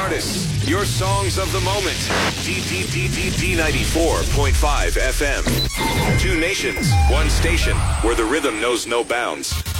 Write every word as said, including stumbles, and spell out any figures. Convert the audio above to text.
artists, your songs of the moment. D D D D D ninety-four point five F M. Two nations, one station, where the rhythm knows no bounds.